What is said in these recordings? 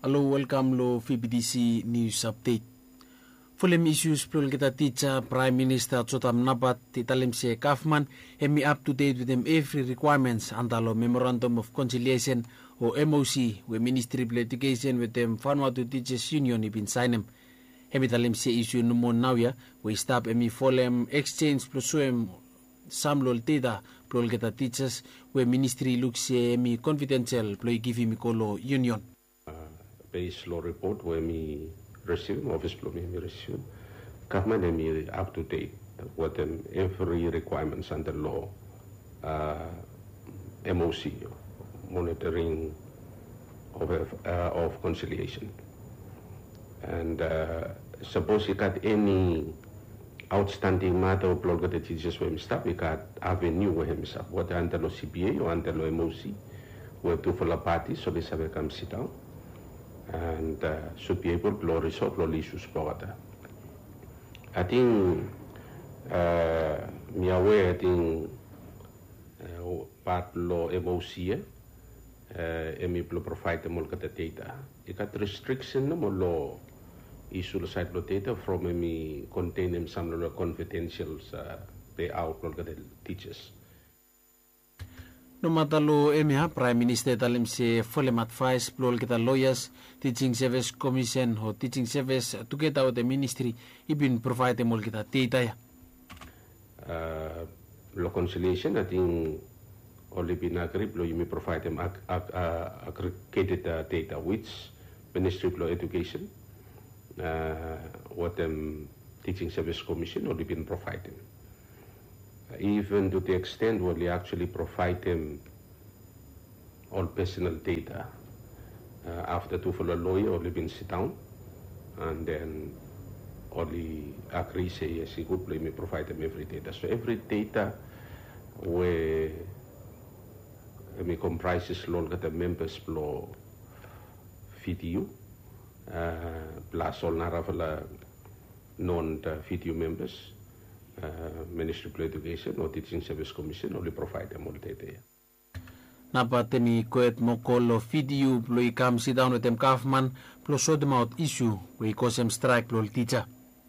Hello, welcome lo PBDC News Update. Fulem issues plul kita teacher Prime Minister Chotam Nabat titalim se Kaufman emi up to date with them every requirements andalo Memorandum of Conciliation o MOC we Ministry of Education with them Vanuatu Teachers Union ibin signem. Emi talim se issue numon nawya we stop emi folem exchange plus samlol teda plul kita teachers we Ministry looks emi confidential ploi give mi kolo union. Base law report where me receive, office me receive, government me up to date with them every requirements under law, MOC, monitoring of conciliation. And suppose you got any outstanding matter of law that the teachers were stop, we got avenue where himself, whether under law CPA or under law MOC, where two full parties, so they have come sit down. And should be able to resolve all issues together. I think me aware I think part law MOC emi provide them all the data. It got restriction no law issue side law data from me contain them some law confidential payout all the teachers. No matalo emia Prime Minister talim se folem advice plol kita lawyers Teaching Service Commission or Teaching Service together with the ministry ibin provide them all kita data ya. Law conciliation I think only been agreed law you may provide them aggregated data which Ministry of Law Education what them Teaching Service Commission only been providing. Even to the extent where they actually provide them all personal data after to follow a lawyer only been sit down and then only agree say yes he could me provide them every data. So every data where me comprises law that the members law VTU plus all naravala non-VTU members Ministry of Education or Teaching Service Commission only provide them all data. Napatemi koet mokolo video ploi kam sit down with them Kaufman plus sort them out issue we cause them strike lol teacher.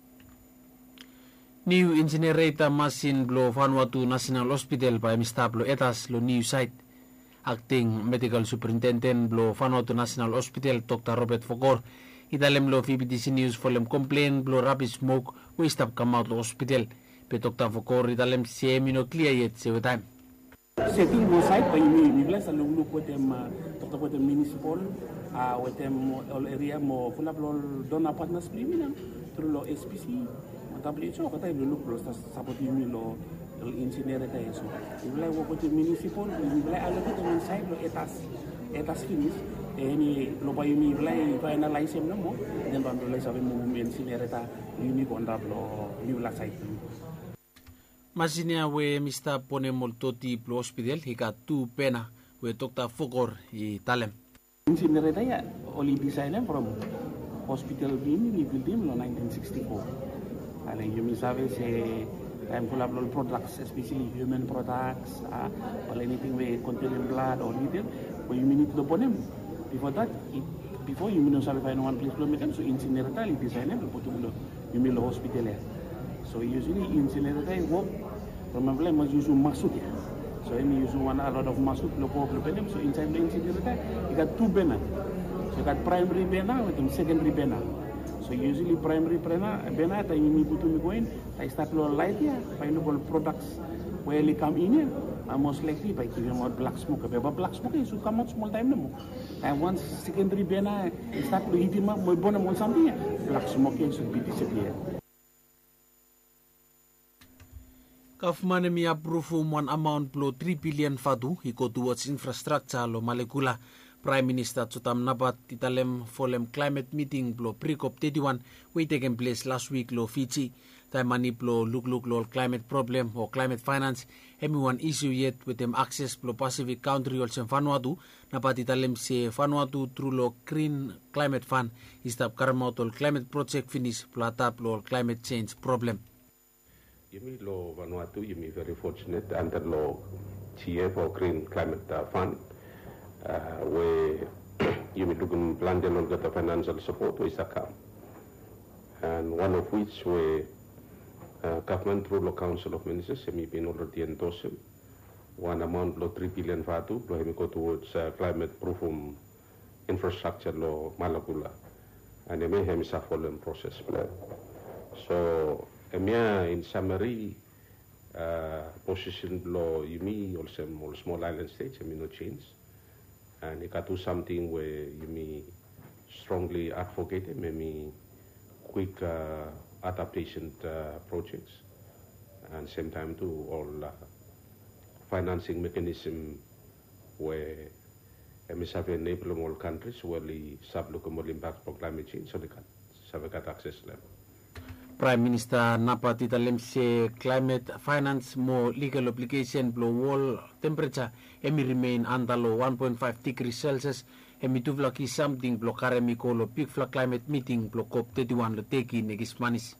New incinerator machine blo Vanuatu National Hospital by Mistablo etas lo new site. Acting Medical Superintendent blo Vanuatu National Hospital Dr. Robert Fogor italem lo PBDC News folem complain blo rapid smoke we stop come out lo hospital. Dr. Fogor italem semino clear yet se time. Setting mo site pa mi bless ang look with them Dr. with them municipal with them all area mo full upload dona partners premium through lo SPC WHO kata ibu look lo support mi lo incinerator eso. Ibu work with the municipal ibu allocate them site lo etas finish any lo pa yumi ibu finalize em mo then ba lo sabi mo incinerator yumi ko andap lo la site. Masinia we Mr. Pone Moltoti Blue Hospital hika tu pena we Dr. Fogor I talem. Incinerator ya only design from hospital ini building lo 1964. Ale you sabe se time full of products especially human products or anything we contain blood or needle but you need to put them before that before you know sabe find one place to make them so incinerator design lo put you mean lo hospital ya. So usually incinerator work remember must use masuk ya. So ini use one a lot of masuk lo ko problem so inside the incinerator you got two burner. So you got primary burner with secondary burner. So usually primary burner ta you need to go in I start lo light ya find products where they come in most likely by giving out black smoke but black smoke is come out small time no and once secondary burner start to heat mo bona mo something black smoke should be disappear. Kaufman mi approve one amount below 3 billion fadu he go towards infrastructure lo Malekula. Prime Minister Chotam Nabat italem folem climate meeting below pre-COP 31 we taken place last week lo Fiji. Time money below look lo climate problem or climate finance. Everyone issue yet with them access below Pacific country also Vanuatu. Nabat italem se Vanuatu through lo Green Climate Fund is the Karamotol climate project finish plata below climate change problem. Yumi lo Vanuatu, yumi very fortunate under lo GF or Green Climate Fund, where yumi looking plan on the financial support with account. And one of which we government through the Council of Ministers, been already endorsed one amount of 3 billion fatu, go towards climate proof infrastructure law Malakula. And may have a following process plan. So, in summary, position law, also small island states, no change. And it can do something where you may strongly advocate, maybe quick adaptation projects, and same time too all financing mechanism where MSF enable all countries where the sub-local impact for climate change so they can have access to them. Prime Minister Napa titalem se climate finance mo legal obligation blow wall temperature emi remain andalo 1.5 degrees Celsius emi tuvlaki something blow karemi kolo big fla climate meeting blow COP31 lo teki negismanis.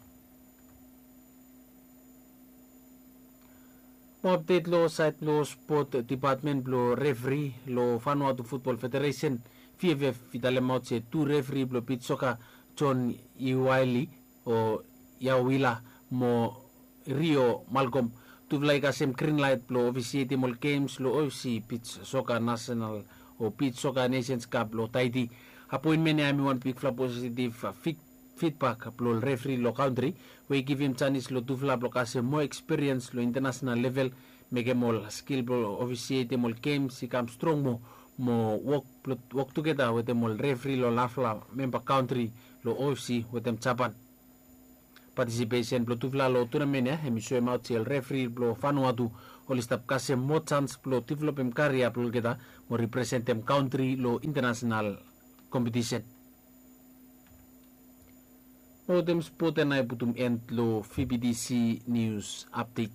Mo update lo site lo sport department blow referee lo Vanuatu Football Federation FIFF titalem out se 2 referee blow pit soccer John Iwaili o Yawila mo Rio Malcolm tuvlai kasem green light lo officiate mol games lo OFC Beach Soccer National o Beach Soccer Nations Cup lo Tahiti appointment ni ami one big fla positive feedback lo referee lo country we give him chance lo tuvla lo kasem more experience lo international level make mol skill lo officiate mol games he come strong mo work together with them mol referee lo lafla member country lo OFC with them Japan. Participation blo tuvla lo tournament ya emisyo out el referee blo Vanuatu o listap kasem mo chance blo developem karya blo kita mo representem country lo international competition. O dem spoten na butum end lo VBDC news update.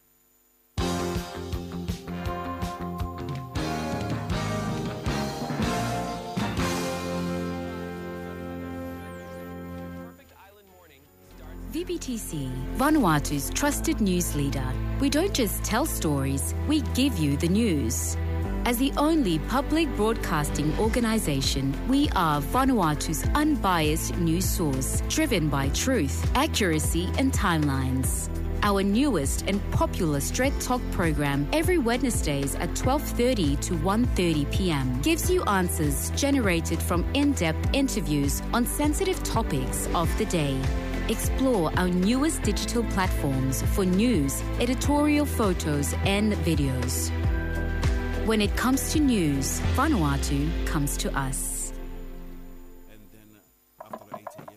VBTC, Vanuatu's trusted news leader. We don't just tell stories, we give you the news. As the only public broadcasting organization, we are Vanuatu's unbiased news source, driven by truth, accuracy, and timelines. Our newest and popular Straight Talk program every Wednesdays at 12:30 to 1:30 p.m. gives you answers generated from in-depth interviews on sensitive topics of the day. Explore our newest digital platforms for news, editorial photos, and videos. When it comes to news, Vanuatu comes to us.